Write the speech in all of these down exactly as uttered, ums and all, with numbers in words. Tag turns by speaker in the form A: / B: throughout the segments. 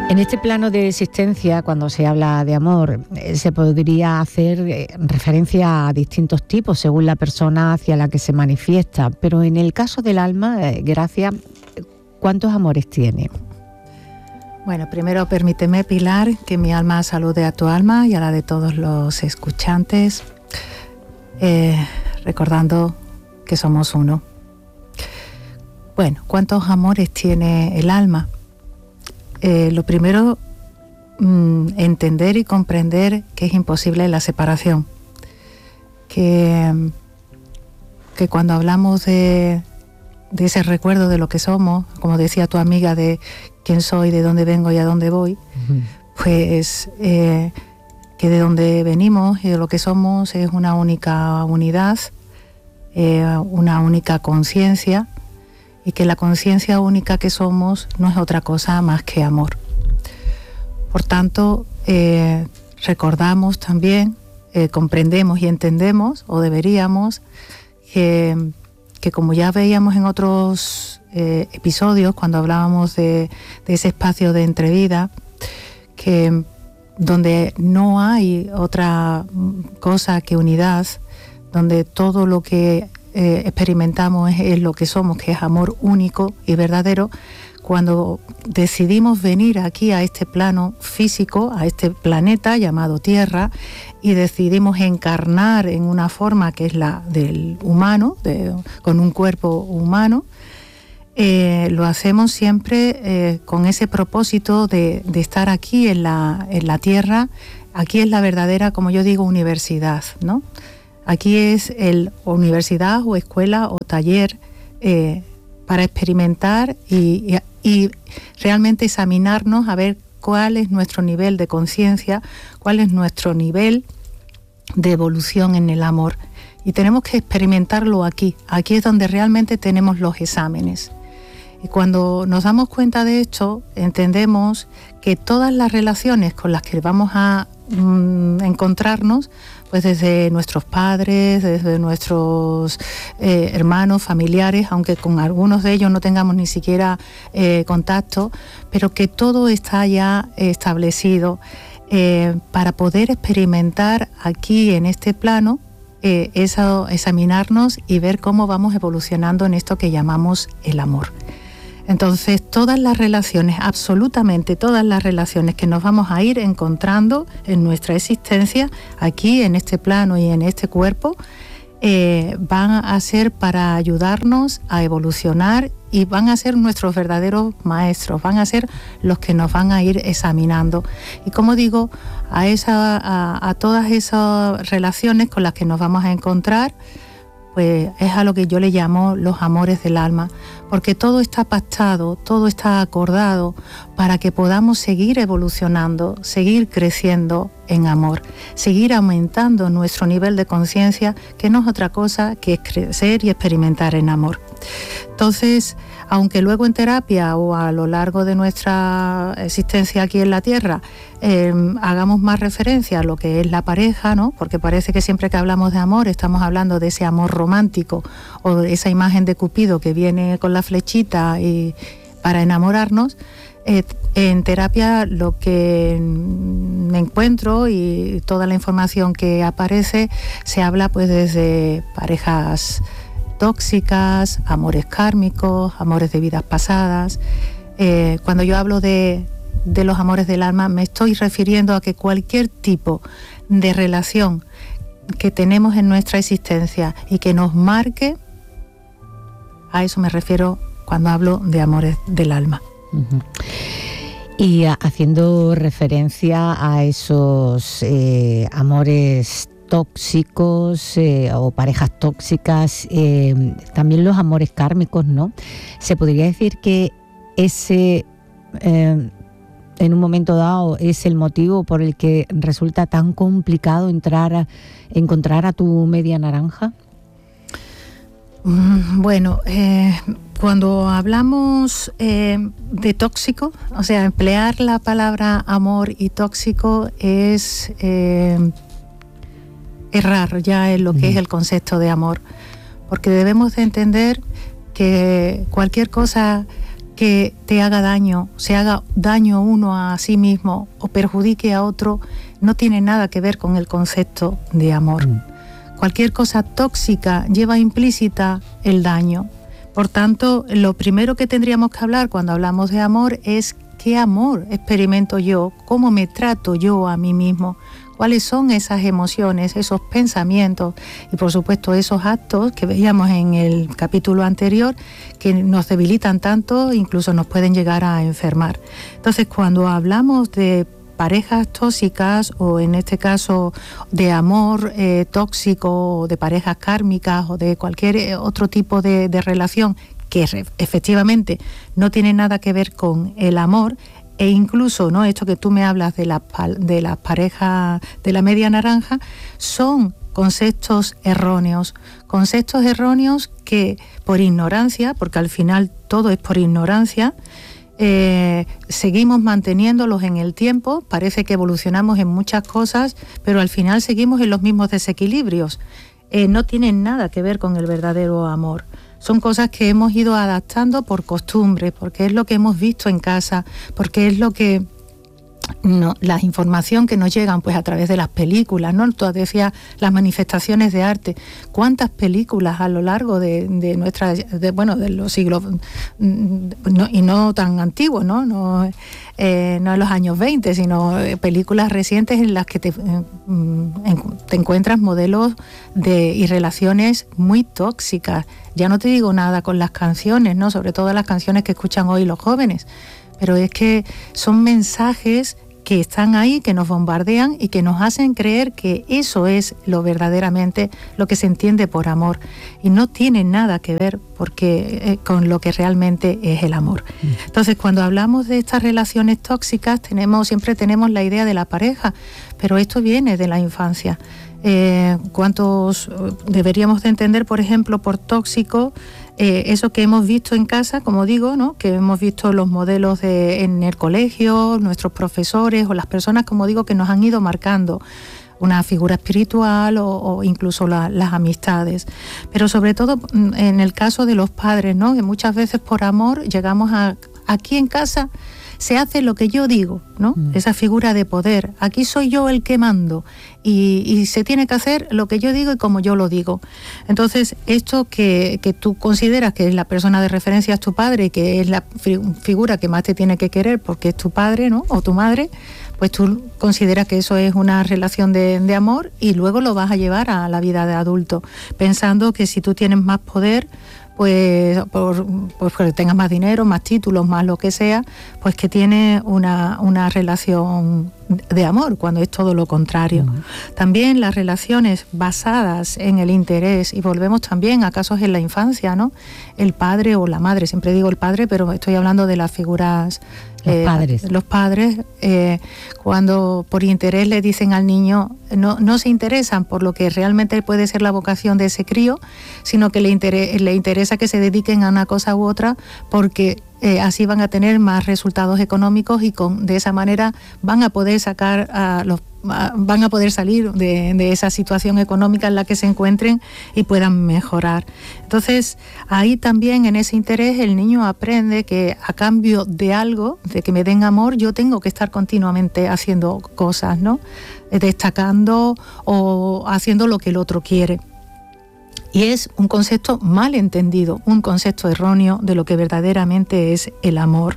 A: En este plano de existencia, cuando se habla de amor, eh, se podría hacer eh, referencia a distintos tipos según la persona hacia la que se manifiesta, pero en el caso del alma, eh, Gracia, ¿cuántos amores tiene?
B: Bueno, primero permíteme, Pilar, que mi alma salude a tu alma y a la de todos los escuchantes, eh, recordando que somos uno. Bueno, ¿cuántos amores tiene el alma? Eh, lo primero, mmm, entender y comprender que es imposible la separación. Que, que cuando hablamos de, de ese recuerdo de lo que somos, como decía tu amiga, de quién soy, de dónde vengo y a dónde voy, uh-huh. pues eh, que de dónde venimos y de lo que somos es una única unidad, eh, una única conciencia, y que la conciencia única que somos no es otra cosa más que amor. Por tanto, eh, recordamos también, eh, comprendemos y entendemos, o deberíamos, que, que como ya veíamos en otros eh, episodios, cuando hablábamos de, de ese espacio de entrevida, que donde no hay otra cosa que unidad, donde todo lo que Eh, experimentamos es, es lo que somos, que es amor único y verdadero. Cuando decidimos venir aquí a este plano físico, a este planeta llamado Tierra, y decidimos encarnar en una forma que es la del humano, de, con un cuerpo humano, eh, lo hacemos siempre eh, con ese propósito de, de estar aquí en la, en la Tierra. Aquí es la verdadera, como yo digo, universidad, ¿no? Aquí es el universidad o escuela o taller eh, para experimentar y, y, y realmente examinarnos a ver cuál es nuestro nivel de conciencia, cuál es nuestro nivel de evolución en el amor. Y tenemos que experimentarlo aquí. Aquí es donde realmente tenemos los exámenes. Y cuando nos damos cuenta de esto, entendemos que todas las relaciones con las que vamos a mm, encontrarnos, pues desde nuestros padres, desde nuestros eh, hermanos, familiares, aunque con algunos de ellos no tengamos ni siquiera eh, contacto, pero que todo está ya establecido eh, para poder experimentar aquí en este plano, eh, eso, examinarnos y ver cómo vamos evolucionando en esto que llamamos el amor. Entonces, todas las relaciones, absolutamente todas las relaciones que nos vamos a ir encontrando en nuestra existencia, aquí en este plano y en este cuerpo, eh, van a ser para ayudarnos a evolucionar y van a ser nuestros verdaderos maestros, van a ser los que nos van a ir examinando. Y como digo, a, esa, a, a todas esas relaciones con las que nos vamos a encontrar, pues es a lo que yo le llamo los amores del alma, porque todo está pactado, todo está acordado para que podamos seguir evolucionando, seguir creciendo en amor, seguir aumentando nuestro nivel de conciencia, que no es otra cosa que crecer y experimentar en amor. Entonces, aunque luego en terapia o a lo largo de nuestra existencia aquí en la Tierra eh, hagamos más referencia a lo que es la pareja, ¿no? Porque parece que siempre que hablamos de amor estamos hablando de ese amor romántico o de esa imagen de Cupido que viene con la flechita y para enamorarnos. Eh, en terapia lo que me encuentro y toda la información que aparece se habla pues desde parejas tóxicas, amores kármicos, amores de vidas pasadas. Eh, cuando yo hablo de, de los amores del alma, me estoy refiriendo a que cualquier tipo de relación que tenemos en nuestra existencia y que nos marque, a eso me refiero cuando hablo de amores del alma.
A: Uh-huh. Y a, haciendo referencia a esos eh, amores tóxicos eh, o parejas tóxicas, eh, también los amores kármicos, ¿no? Se podría decir que ese, eh, en un momento dado, es el motivo por el que resulta tan complicado entrar a, encontrar a tu media naranja.
B: Bueno, eh, cuando hablamos eh, de tóxico, o sea, emplear la palabra amor y tóxico es eh, errar ya en lo que es el concepto de amor, porque debemos de entender que cualquier cosa que te haga daño, se haga daño uno a sí mismo o perjudique a otro, no tiene nada que ver con el concepto de amor. Mm. Cualquier cosa tóxica lleva implícita el daño. Por tanto, lo primero que tendríamos que hablar cuando hablamos de amor es qué amor experimento yo, cómo me trato yo a mí mismo, cuáles son esas emociones, esos pensamientos y por supuesto esos actos que veíamos en el capítulo anterior que nos debilitan tanto, incluso nos pueden llegar a enfermar. Entonces, cuando hablamos de parejas tóxicas o en este caso de amor eh, tóxico o de parejas kármicas o de cualquier otro tipo de, de relación que re, efectivamente no tiene nada que ver con el amor e incluso no esto que tú me hablas de las de las parejas de la media naranja son conceptos erróneos, conceptos erróneos que por ignorancia, porque al final todo es por ignorancia, Eh, seguimos manteniéndolos en el tiempo, parece que evolucionamos en muchas cosas, pero al final seguimos en los mismos desequilibrios. Eh, no tienen nada que ver con el verdadero amor. Son cosas que hemos ido adaptando por costumbre, porque es lo que hemos visto en casa, porque es lo que no, la información que nos llegan pues a través de las películas, ¿no? Tú decías las manifestaciones de arte. ¿Cuántas películas a lo largo de, de nuestra, de, bueno, de los siglos no, y no tan antiguos, ¿no? No, eh, no en los años veinte, sino películas recientes en las que te, eh, te encuentras modelos de y relaciones muy tóxicas. Ya no te digo nada con las canciones, ¿no? Sobre todo las canciones que escuchan hoy los jóvenes. Pero es que son mensajes que están ahí, que nos bombardean y que nos hacen creer que eso es lo verdaderamente lo que se entiende por amor. Y no tiene nada que ver porque, eh, con lo que realmente es el amor. Entonces, cuando hablamos de estas relaciones tóxicas, tenemos, siempre tenemos la idea de la pareja, pero esto viene de la infancia. Eh, ¿Cuántos deberíamos de entender, por ejemplo, por tóxico? Eh, eso que hemos visto en casa, como digo, ¿no? Que hemos visto los modelos de, en el colegio, nuestros profesores o las personas, como digo, que nos han ido marcando una figura espiritual o, o incluso la, las amistades. Pero sobre todo en el caso de los padres, ¿no? Que muchas veces por amor llegamos a aquí en casa se hace lo que yo digo, ¿no? Mm. Esa figura de poder. Aquí soy yo el que mando y, y se tiene que hacer lo que yo digo y como yo lo digo. Entonces, esto que, que tú consideras que es la persona de referencia es tu padre, que es la fi- figura que más te tiene que querer porque es tu padre, ¿no? O tu madre, pues tú consideras que eso es una relación de, de amor y luego lo vas a llevar a la vida de adulto, pensando que si tú tienes más poder, pues por, pues porque tengas más dinero, más títulos, más lo que sea, pues que tiene una, una relación de amor, cuando es todo lo contrario. Uh-huh. También las relaciones basadas en el interés, y volvemos también a casos en la infancia, ¿no? El padre o la madre, siempre digo el padre, pero estoy hablando de las figuras...
A: Los
B: eh,
A: padres.
B: Los padres, eh, cuando por interés le dicen al niño, no, no se interesan por lo que realmente puede ser la vocación de ese crío, sino que le, inter- le interesa que se dediquen a una cosa u otra porque eh, así van a tener más resultados económicos y con, de esa manera van a poder sacar a los van a poder salir de, de esa situación económica en la que se encuentren y puedan mejorar. Entonces, ahí también en ese interés el niño aprende que a cambio de algo, de que me den amor, yo tengo que estar continuamente haciendo cosas, ¿no? Destacando o haciendo lo que el otro quiere. Y es un concepto mal entendido, un concepto erróneo de lo que verdaderamente es el amor.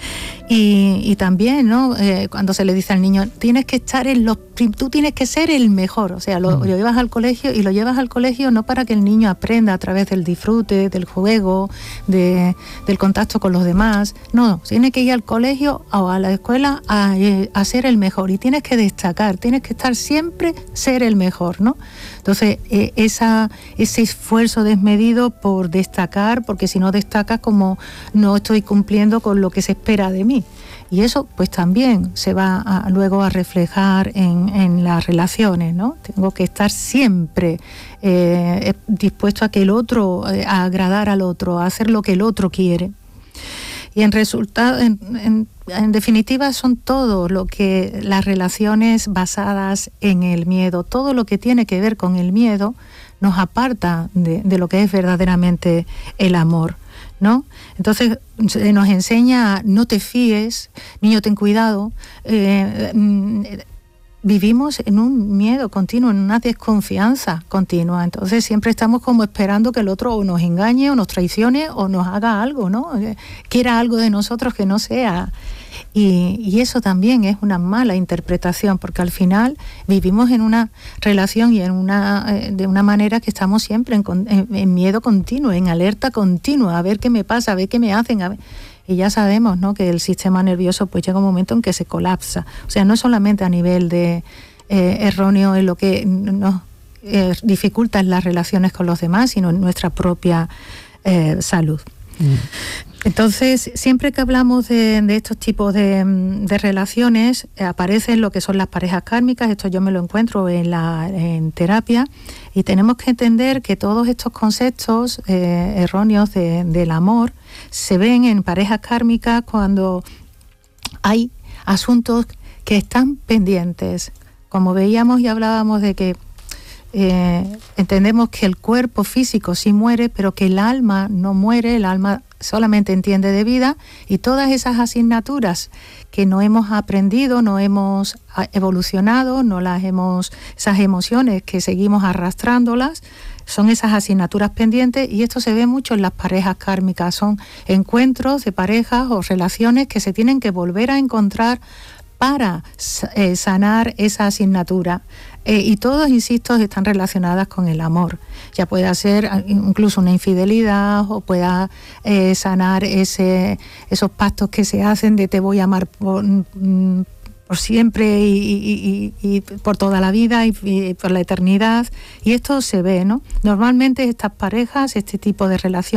B: Y, y también, ¿no? Eh, cuando se le dice al niño, tienes que estar en los, tú tienes que ser el mejor, o sea, lo, mm. lo llevas al colegio y lo llevas al colegio no para que el niño aprenda a través del disfrute, del juego, de, del contacto con los demás, no, tiene que ir al colegio o a la escuela a, a ser el mejor y tienes que destacar, tienes que estar siempre ser el mejor, ¿no? Entonces, eh, esa, ese esfuerzo desmedido por destacar, porque si no destacas, como no estoy cumpliendo con lo que se espera de mí. Y eso pues también se va a, luego a reflejar en, en las relaciones, ¿no? Tengo que estar siempre eh, dispuesto a que el otro, eh, a agradar al otro, a hacer lo que el otro quiere. Y en resultado, en, en, en definitiva, son todo lo que las relaciones basadas en el miedo, todo lo que tiene que ver con el miedo, nos aparta de, de lo que es verdaderamente el amor. ¿no? Entonces se nos enseña, no te fíes, niño, ten cuidado. Eh, vivimos en un miedo continuo, en una desconfianza continua. Entonces siempre estamos como esperando que el otro o nos engañe o nos traicione o nos haga algo, ¿no? Quiera algo de nosotros que no sea. Y, y eso también es una mala interpretación, porque al final vivimos en una relación y en una eh, de una manera que estamos siempre en, en, en miedo continuo, en alerta continua, a ver qué me pasa, a ver qué me hacen, a ver. Y ya sabemos, ¿no?, que el sistema nervioso pues llega un momento en que se colapsa. O sea, no solamente a nivel de eh, erróneo en lo que nos eh, dificulta en las relaciones con los demás, sino en nuestra propia eh, salud. Mm. Entonces, siempre que hablamos de, de estos tipos de, de relaciones, eh, aparecen lo que son las parejas kármicas. Esto yo me lo encuentro en, la, en terapia, y tenemos que entender que todos estos conceptos eh, erróneos de, del amor se ven en parejas kármicas cuando hay asuntos que están pendientes. Como veíamos y hablábamos de que eh, entendemos que el cuerpo físico sí muere, pero que el alma no muere, el alma solamente entiende de vida, y todas esas asignaturas que no hemos aprendido, no hemos evolucionado, no las hemos, esas emociones que seguimos arrastrándolas, son esas asignaturas pendientes, y esto se ve mucho en las parejas kármicas. Son encuentros de parejas o relaciones que se tienen que volver a encontrar para eh, sanar esa asignatura. Eh, y todos, insisto, están relacionadas con el amor. Ya puede ser incluso una infidelidad, o pueda eh, sanar ese, esos pactos que se hacen de te voy a amar por, por siempre y, y, y, y por toda la vida y, y por la eternidad. Y esto se ve, ¿no? Normalmente estas parejas, este tipo de relaciones,